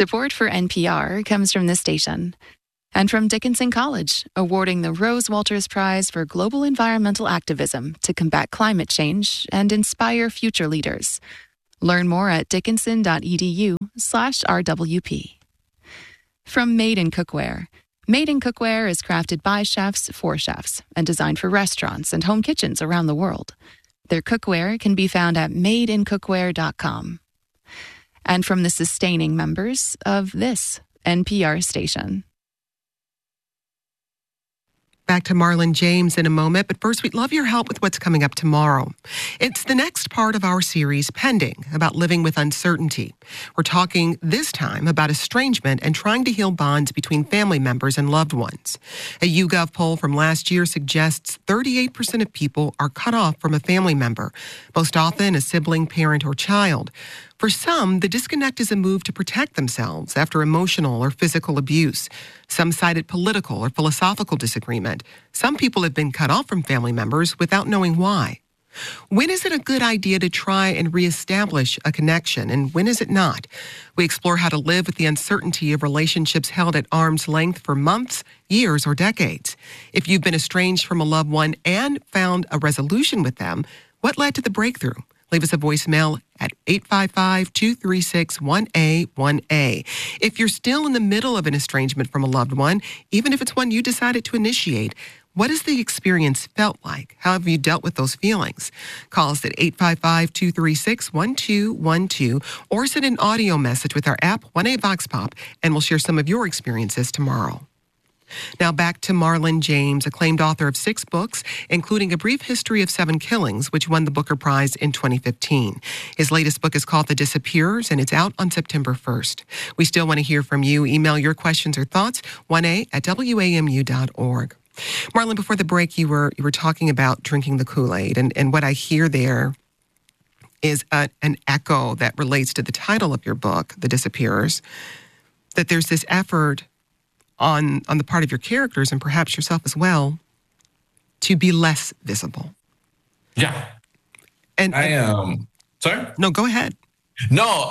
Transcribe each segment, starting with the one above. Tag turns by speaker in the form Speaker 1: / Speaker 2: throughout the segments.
Speaker 1: Support for NPR comes from this station and from Dickinson College, awarding the Rose Walters Prize for Global Environmental Activism to combat climate change and inspire future leaders. Learn more at dickinson.edu/RWP. From Made in Cookware. Made in Cookware is crafted by chefs for chefs and designed for restaurants and home kitchens around the world. Their cookware can be found at madeincookware.com. And from the sustaining members of this NPR station.
Speaker 2: Back to Marlon James in a moment, but first we'd love your help with what's coming up tomorrow. It's the next part of our series, Pending, about living with uncertainty. We're talking this time about estrangement and trying to heal bonds between family members and loved ones. A YouGov poll from last year suggests 38% of people are cut off from a family member, most often a sibling, parent, or child. For some, the disconnect is a move to protect themselves after emotional or physical abuse. Some cited political or philosophical disagreement. Some people have been cut off from family members without knowing why. When is it a good idea to try and reestablish a connection, and when is it not? We explore how to live with the uncertainty of relationships held at arm's length for months, years, or decades. If you've been estranged from a loved one and found a resolution with them, what led to the breakthrough? Leave us a voicemail at 855-236-1A1A. If you're still in the middle of an estrangement from a loved one, even if it's one you decided to initiate, what has the experience felt like? How have you dealt with those feelings? Call us at 855-236-1212 or send an audio message with our app, 1A Vox Pop, and we'll share some of your experiences tomorrow. Now back to Marlon James, acclaimed author of 6 books, including A Brief History of 7 Killings, which won the Booker Prize in 2015. His latest book is called The Disappearers, and it's out on September 1st. We still want to hear from you. Email your questions or thoughts, 1a@wamu.org. Marlon, before the break, you were talking about drinking the Kool-Aid, and what I hear there is an echo that relates to the title of your book, The Disappearers, that there's this effort on the part of your characters and perhaps yourself as well to be less visible.
Speaker 3: Yeah.
Speaker 2: And
Speaker 3: I am sorry?
Speaker 2: No, go ahead.
Speaker 3: No,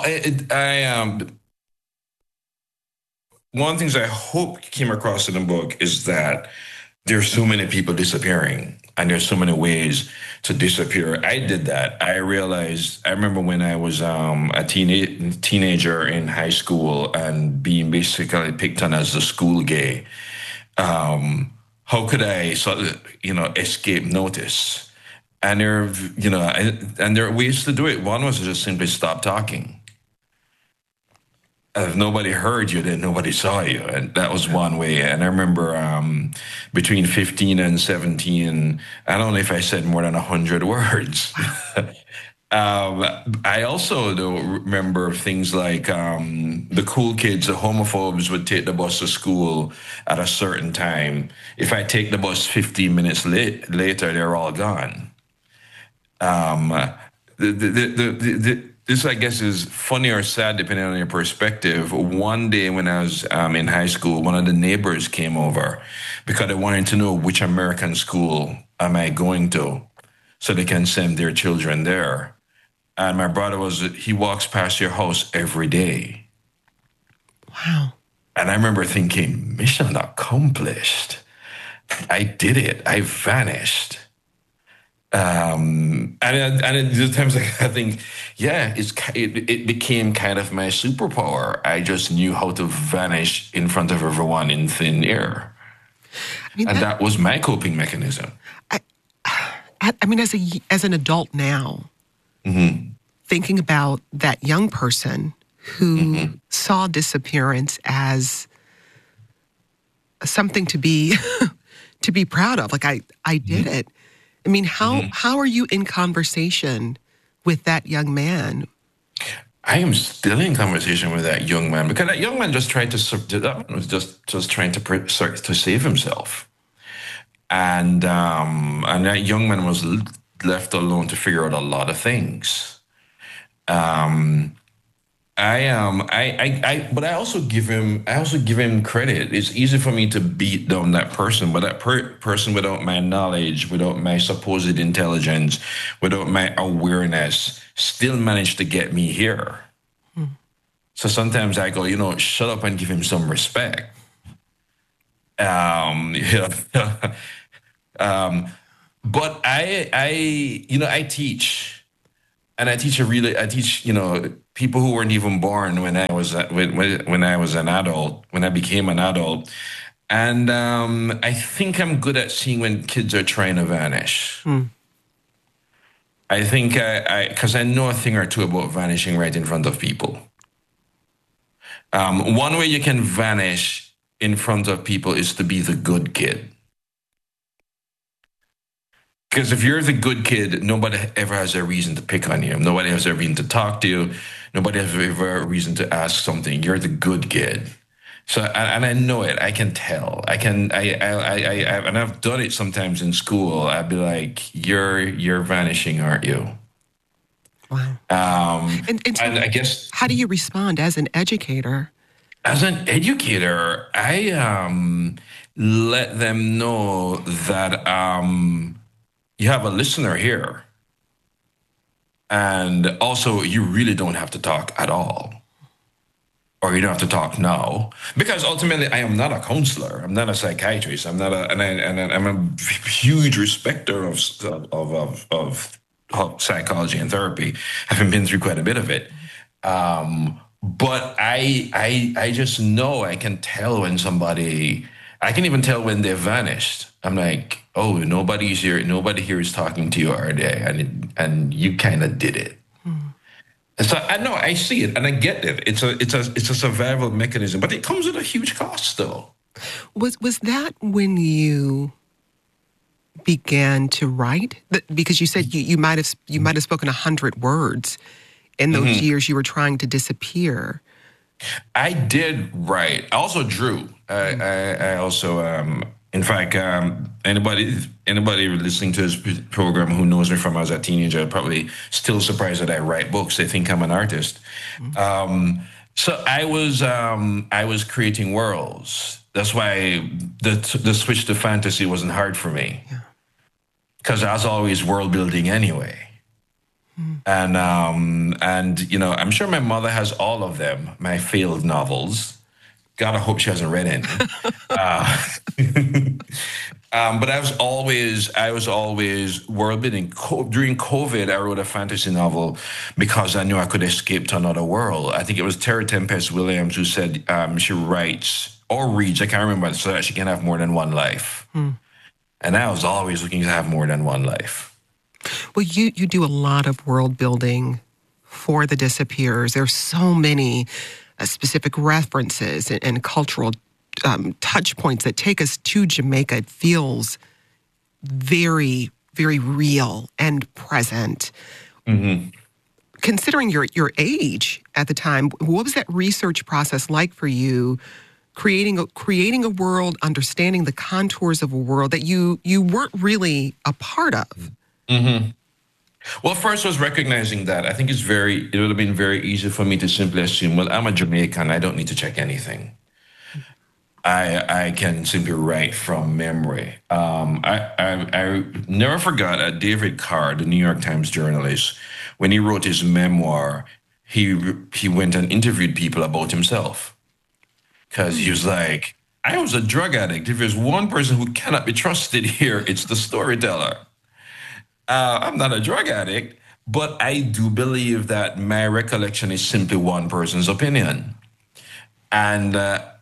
Speaker 3: one of the things I hope came across in the book is that there's so many people disappearing and there's so many ways to disappear. I did that. I remember when I was a teenager in high school and being basically picked on as the school gay. How could I escape notice? And there are ways to do it. One was to just simply stop talking. If nobody heard you, then nobody saw you. And that was one way. And I remember between 15 and 17, I don't know if I said more than 100 words. I also remember things like the cool kids, the homophobes would take the bus to school at a certain time. If I take the bus 15 minutes later, they're all gone. This, I guess, is funny or sad, depending on your perspective. One day when I was in high school, one of the neighbors came over because they wanted to know which American school am I going to so they can send their children there. And my brother he walks past your house every day.
Speaker 2: Wow.
Speaker 3: And I remember thinking, mission accomplished. I did it. I vanished. And the times I think, it became kind of my superpower. I just knew how to vanish in front of everyone in thin air. That was my coping mechanism.
Speaker 2: I mean, as an adult now, thinking about that young person who saw disappearance as something to be proud of, like I did it. I mean, how are you in conversation with that young man?
Speaker 3: I am still in conversation with that young man because that young man was just trying to save himself, and that young man was left alone to figure out a lot of things. But I also give him credit. It's easy for me to beat down that person, but that person without my knowledge, without my supposed intelligence, without my awareness, still managed to get me here. So sometimes I go, shut up and give him some respect. You know, but I teach, and I teach people who weren't even born when I was when I was an adult, when I became an adult, and I think I'm good at seeing when kids are trying to vanish. I think because I know a thing or two about vanishing right in front of people. One way you can vanish in front of people is to be the good kid. Because if you're the good kid, nobody ever has a reason to pick on you. Nobody has a reason to talk to you. Nobody has ever a reason to ask something. You're the good kid. So, and I know it. I can tell. And I've done it sometimes in school. I'd be like, "You're vanishing, aren't you?"
Speaker 2: Wow. And so
Speaker 3: I guess,
Speaker 2: how do you respond as an educator?
Speaker 3: as an educator, I let them know that you have a listener here. And also, you really don't have to talk at all. Or you don't have to talk now. Because ultimately, I am not a counselor. I'm not a psychiatrist. I'm not I'm a huge respecter of psychology and therapy, having been through quite a bit of it. But I just know, I can tell when somebody, I can even tell when they've vanished. I'm like, oh, nobody's here. Nobody here is talking to you, are they? And you kind of did it. And so I know, I see it, and I get it. It's a survival mechanism, but it comes at a huge cost, though.
Speaker 2: Was that when you began to write? Because you said you might have spoken 100 words in those years you were trying to disappear.
Speaker 3: I did write. I also drew. I also, in fact, anybody listening to this program who knows me from when I was a teenager probably still surprised that I write books. They think I'm an artist. So I was creating worlds. That's why the switch to fantasy wasn't hard for me, because I was always world building anyway. And I'm sure my mother has all of them, my failed novels. God, I hope she hasn't read any. But I was always world building. During COVID, I wrote a fantasy novel because I knew I could escape to another world. I think it was Terry Tempest Williams who said she writes or reads, I can't remember, so that she can have more than one life. And I was always looking to have more than one life.
Speaker 2: Well, you do a lot of world building for the Disappears. There's so many specific references and cultural touch points that take us to Jamaica. It feels very, very real and present. Considering your age at the time, what was that research process like for you? Creating a world, understanding the contours of a world that you weren't really a part of.
Speaker 3: Well, first was recognizing that. I think it would have been very easy for me to simply assume, well, I'm a Jamaican, I don't need to check anything. I can simply write from memory. I never forgot David Carr, the New York Times journalist, when he wrote his memoir, he went and interviewed people about himself. Because he was like, I was a drug addict. If there's one person who cannot be trusted here, it's the storyteller. I'm not a drug addict, but I do believe that my recollection is simply one person's opinion. And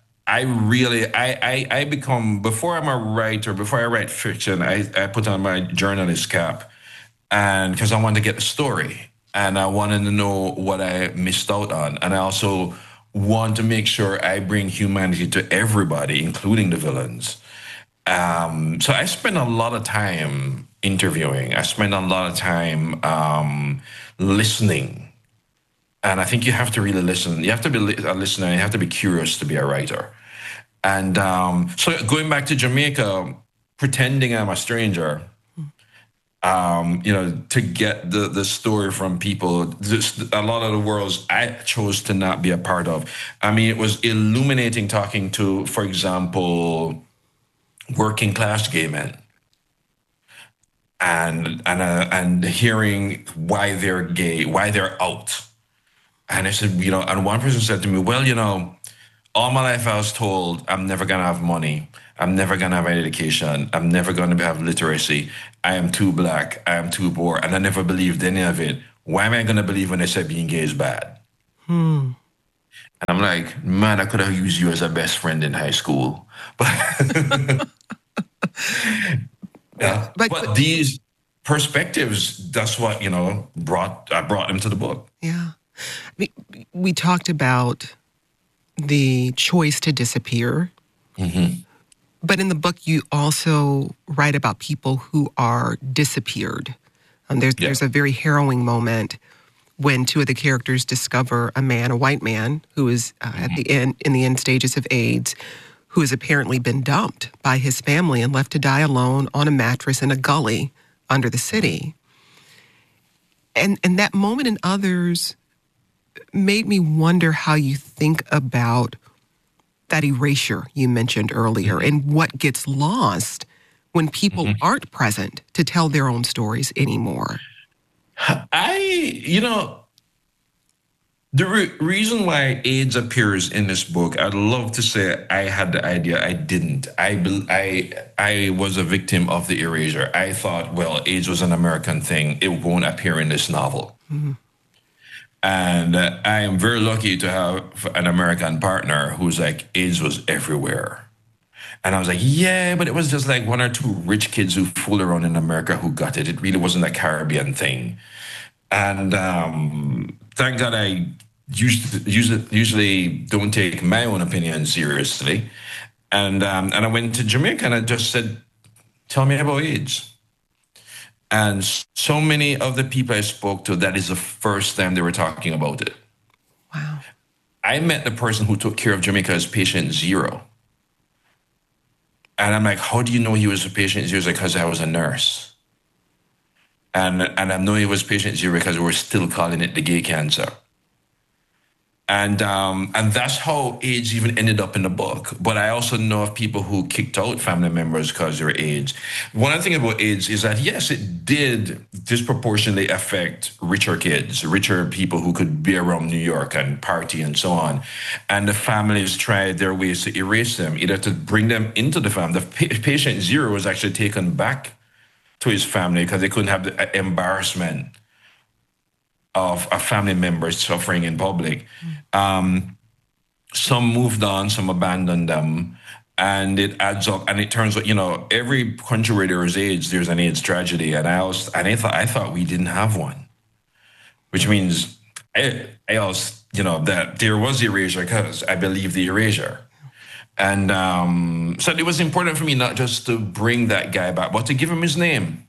Speaker 3: I become, before I'm a writer, before I write fiction, I put on my journalist cap, and because I wanted to get the story, and I wanted to know what I missed out on. And I also want to make sure I bring humanity to everybody, including the villains. So I spend a lot of time interviewing. I spend a lot of time listening. And I think you have to really listen. You have to be a listener, and you have to be curious to be a writer. And so going back to Jamaica, pretending I'm a stranger, to get the story from people, a lot of the worlds I chose to not be a part of. I mean, it was illuminating talking to, for example, working class gay men, and hearing why they're gay, why they're out, And I said, and one person said to me, well, all my life I was told I'm never going to have money. I'm never going to have an education. I'm never going to have literacy. I am too black. I am too poor. And I never believed any of it. Why am I going to believe when they said being gay is bad? And I'm like, man, I could have used you as a best friend in high school. But, but these perspectives, that's what, I brought them to the book.
Speaker 2: Yeah. We talked about the choice to disappear. Mm-hmm. But in the book, you also write about people who are disappeared. There's a very harrowing moment when two of the characters discover a white man, who is in the end stages of AIDS, who has apparently been dumped by his family and left to die alone on a mattress in a gully under the city. And that moment in Others made me wonder how you think about that erasure you mentioned earlier and what gets lost when people aren't present to tell their own stories anymore.
Speaker 3: The reason why AIDS appears in this book, I'd love to say I had the idea. I didn't. I was a victim of the erasure. I thought, well, AIDS was an American thing. It won't appear in this novel. Mm-hmm. And I am very lucky to have an American partner who's like, AIDS was everywhere. And I was like, yeah, but it was just like one or two rich kids who fooled around in America who got it. It really wasn't a Caribbean thing. And thank God I usually don't take my own opinion seriously. And I went to Jamaica and I just said, tell me about AIDS. And so many of the people I spoke to, that is the first time they were talking about it.
Speaker 2: Wow.
Speaker 3: I met the person who took care of Jamaica as patient zero. And I'm like, how do you know he was a patient zero? He's like, because I was a nurse. And I know he was patient zero because we're still calling it the gay cancer. And that's how AIDS even ended up in the book. But I also know of people who kicked out family members because they were AIDS. One of the things about AIDS is that, yes, it did disproportionately affect richer kids, richer people who could be around New York and party and so on. And the families tried their ways to erase them, either to bring them into the family. The patient zero was actually taken back to his family because they couldn't have the embarrassment of a family member suffering in public. Some moved on, some abandoned them, and it adds up. And it turns out, every country where there is AIDS, there's an AIDS tragedy. And I thought we didn't have one, which means I also, that there was the erasure because I believe the erasure. And so it was important for me not just to bring that guy back, but to give him his name.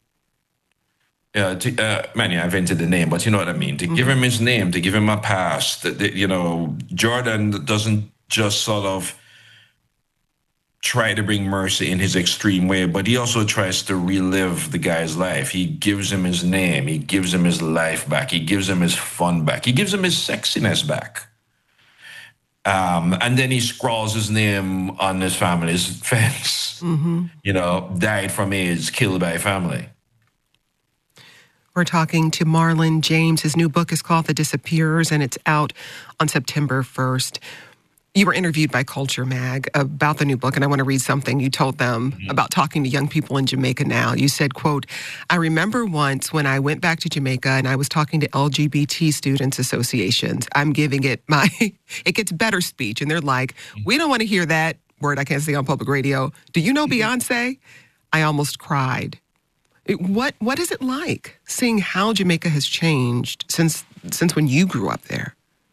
Speaker 3: I invented the name, but you know what I mean. To give him his name, to give him a past. Jordan doesn't just sort of try to bring mercy in his extreme way, but he also tries to relive the guy's life. He gives him his name. He gives him his life back. He gives him his fun back. He gives him his sexiness back. And then he scrawls his name on his family's fence. Died from AIDS, killed by family.
Speaker 2: We're talking to Marlon James. His new book is called The Disappearers, and it's out on September 1st. You were interviewed by Culture Mag about the new book, and I want to read something you told them about talking to young people in Jamaica now. You said, quote, I remember once when I went back to Jamaica and I was talking to LGBT students associations. I'm giving it it gets better speech. And they're like, we don't want to hear that word I can't say on public radio. Do you know Beyonce? I almost cried. What is it like seeing how Jamaica has changed since when you grew up there?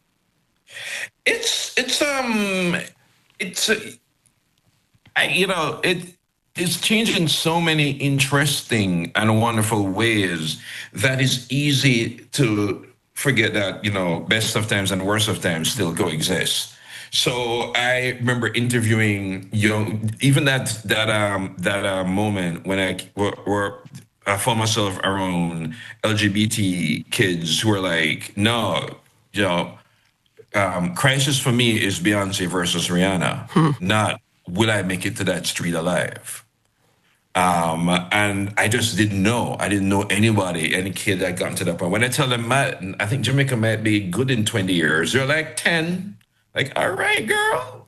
Speaker 3: It's changed in so many interesting and wonderful ways that it's easy to forget that, best of times and worst of times still coexist. So I remember interviewing, even that moment when I found myself around LGBT kids who were like, no, crisis for me is Beyonce versus Rihanna, not will I make it to that street alive. And I just didn't know. I didn't know anybody, any kid that got to that point. When I tell them, Matt, I think Jamaica might be good in 20 years, they're like 10. Like, all right, girl.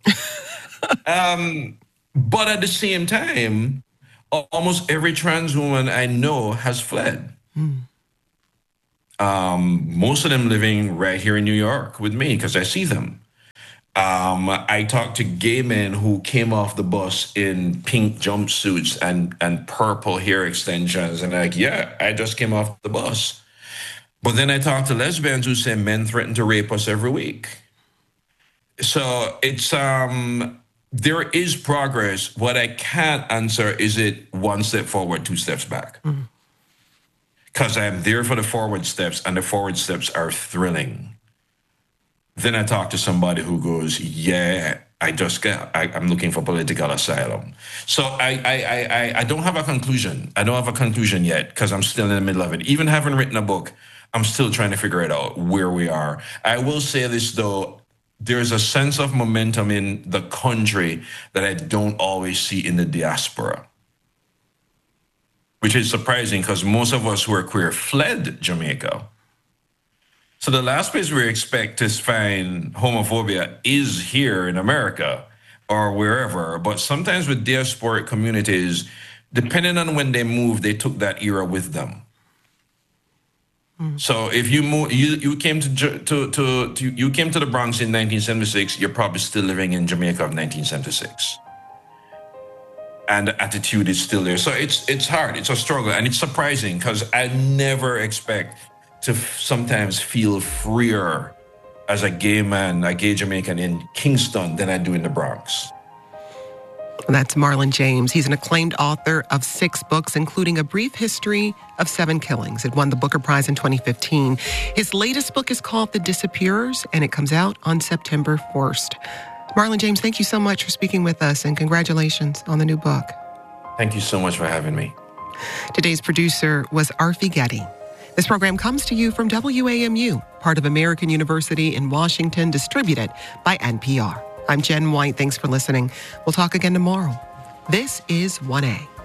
Speaker 3: But at the same time, almost every trans woman I know has fled. Most of them living right here in New York with me because I see them. I talked to gay men who came off the bus in pink jumpsuits and purple hair extensions, and like, yeah, I just came off the bus. But then I talked to lesbians who say men threaten to rape us every week. So it's there is progress. What I can't answer is it one step forward, two steps back. Because I'm there for the forward steps, and the forward steps are thrilling. Then I talk to somebody who goes, yeah, I'm looking for political asylum. So I don't have a conclusion. I don't have a conclusion yet because I'm still in the middle of it. Even having written a book, I'm still trying to figure it out where we are. I will say this, though. There's a sense of momentum in the country that I don't always see in the diaspora, which is surprising because most of us who are queer fled Jamaica. So the last place we expect to find homophobia is here in America or wherever. But sometimes with diasporic communities, depending on when they moved, they took that era with them. So if you moved, you came to the Bronx in 1976, you're probably still living in Jamaica of 1976. And the attitude is still there. So it's hard. It's a struggle. And it's surprising because I never expect to sometimes feel freer as a gay man, a gay Jamaican in Kingston than I do in the Bronx.
Speaker 2: And that's Marlon James. He's an acclaimed author of 6 books, including A Brief History of 7 Killings. It won the Booker Prize in 2015. His latest book is called The Disappearers, and it comes out on September 1st. Marlon James, thank you so much for speaking with us, and congratulations on the new book.
Speaker 3: Thank you so much for having me.
Speaker 2: Today's producer was Arfi Getty. This program comes to you from WAMU, part of American University in Washington, distributed by NPR. I'm Jen White. Thanks for listening. We'll talk again tomorrow. This is 1A.